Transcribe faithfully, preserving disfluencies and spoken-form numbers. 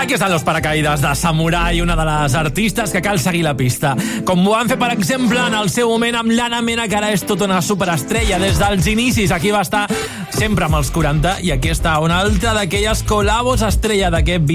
Aquí estan los paracaïdes de Samurai, una de les artistes que cal seguir la pista. Com ho van fer, per exemple, en el seu moment amb l'Anna Mena, que ara és tota una superestrella des dels inicis. Aquí va estar sempre amb els quaranta i aquí està una altra d'aquelles col·labos estrella d'aquest